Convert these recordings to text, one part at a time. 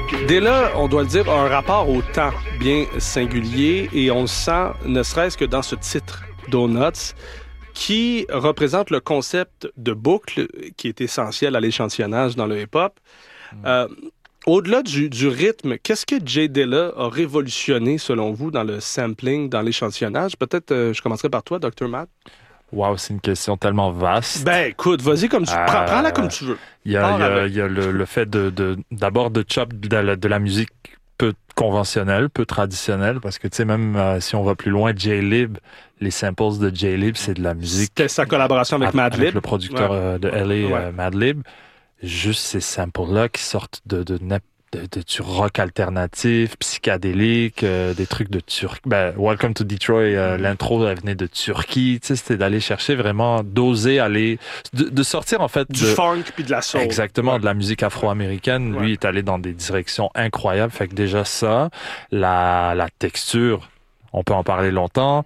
Della, on doit le dire, a un rapport au temps bien singulier et on le sent ne serait-ce que dans ce titre, Donuts, qui représente le concept de boucle qui est essentiel à l'échantillonnage dans le hip-hop. Au-delà du rythme, qu'est-ce que J Dilla a révolutionné, selon vous, dans le sampling, dans l'échantillonnage? Peut-être, je commencerai par toi, Dr. Matt. Wow, c'est une question tellement vaste. Ben, écoute, vas-y comme tu prends-la comme tu veux. Il y a le fait d'abord de chop de la musique peu conventionnelle, peu traditionnelle, parce que tu sais, même si on va plus loin, J-Lib, les samples de J-Lib, c'est de la musique. C'était sa collaboration avec Madlib. Avec le producteur de LA, Madlib. Juste ces samples-là qui sortent du rock alternatif, psychédélique, des trucs de Turquie. Ben, Welcome to Detroit, l'intro, elle venait de Turquie. Tu sais, c'était d'aller chercher vraiment, d'oser aller, de sortir en fait du funk puis de la soul. Exactement, de la musique afro-américaine. Lui est allé dans des directions incroyables. Fait que déjà ça, la texture, on peut en parler longtemps.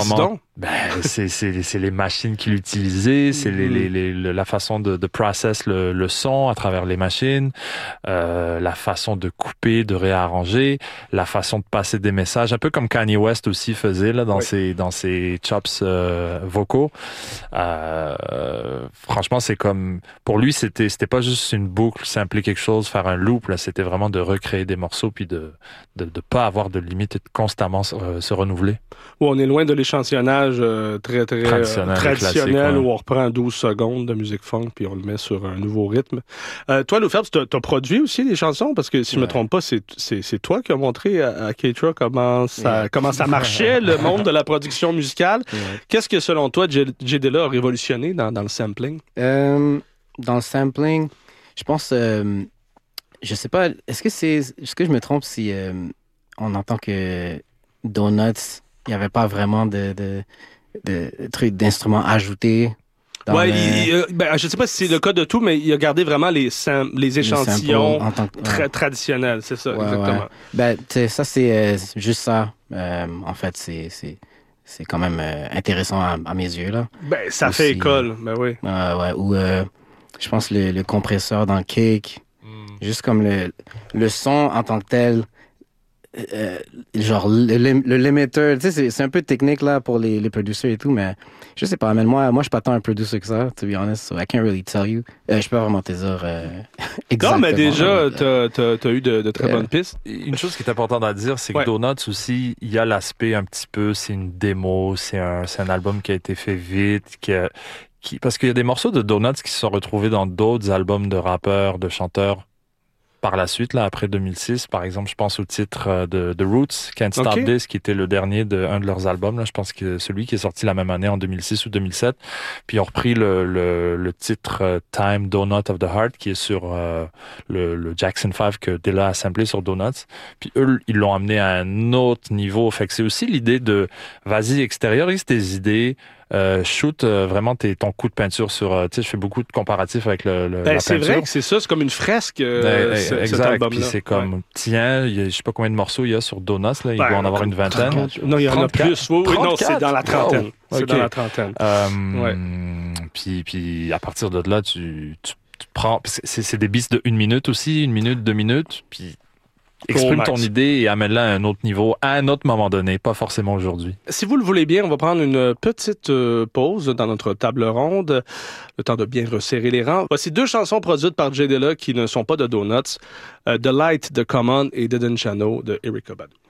C'est les machines qu'il utilisait, c'est la façon de process le son à travers les machines, la façon de couper, de réarranger, la façon de passer des messages, un peu comme Kanye West aussi faisait là dans ses chops vocaux. Franchement, c'est comme pour lui, c'était pas juste une boucle, sampler quelque chose, faire un loop là, c'était vraiment de recréer des morceaux puis de pas avoir de limite et de constamment se renouveler. On est loin de l'échantillonnage très traditionnel où on reprend 12 secondes de musique funk puis on le met sur un nouveau rythme. Toi, Lou Phelps, t'as produit aussi des chansons parce que si je me trompe pas, c'est toi qui as montré à Keitra comment ça marchait, le monde de la production musicale. Qu'est-ce que, selon toi, J Dilla a révolutionné dans le sampling? Dans le sampling, je pense... je sais pas, est-ce que je me trompe si on entend que Donuts, il n'y avait pas vraiment de trucs d'instruments ajoutés? Je sais pas si c'est le cas de tout, mais il a gardé vraiment les échantillons traditionnels, c'est ça, exactement. Ouais. Ça, c'est juste ça. En fait, c'est quand même intéressant à mes yeux, là. Ça aussi, fait école, oui. Ou je pense le compresseur dans le cake, juste comme le son en tant que tel, genre le limiter, tu sais, c'est un peu technique là pour les producers et tout, mais je sais pas, mais moi je suis pas tant un producer que ça, to be honest, so I can't really tell you. Je peux pas vraiment te dire exactement. Non, mais déjà, t'as eu de très bonnes pistes. Une chose qui est importante à dire, c'est que Donuts aussi, il y a l'aspect un petit peu, c'est une démo, c'est un album qui a été fait vite, parce qu'il y a des morceaux de Donuts qui se sont retrouvés dans d'autres albums de rappeurs, de chanteurs, par la suite, là, après 2006, par exemple, je pense au titre de The Roots, Can't Stop This, qui était le dernier d'un de leurs albums. Là, je pense que celui qui est sorti la même année, en 2006 ou 2007. Puis ils ont repris le titre Time Donut of the Heart, qui est sur le Jackson 5 que Dilla a samplé sur Donuts. Puis eux, ils l'ont amené à un autre niveau. Fait que c'est aussi l'idée de, vas-y, extériorise tes idées, shoot vraiment ton coup de peinture sur... tu sais, je fais beaucoup de comparatifs avec la peinture. C'est vrai que c'est ça, c'est comme une fresque, cet album-là. Puis c'est comme, tiens, je sais pas combien de morceaux il y a sur Donuts, là, il doit en avoir une vingtaine. 34. Non, il y en a plus. Oui, non, c'est dans la trentaine. C'est dans la trentaine. Puis à partir de là, tu prends... C'est des beats de 1 minute aussi, 1 minute, 2 minutes, puis... Exprime ton idée et amène-la à un autre niveau, à un autre moment donné, pas forcément aujourd'hui. Si vous le voulez bien, on va prendre une petite pause dans notre table ronde, le temps de bien resserrer les rangs. Voici 2 chansons produites par J Dilla qui ne sont pas de Donuts, The Light de Common et Didn't Ya Know de Erykah Badu.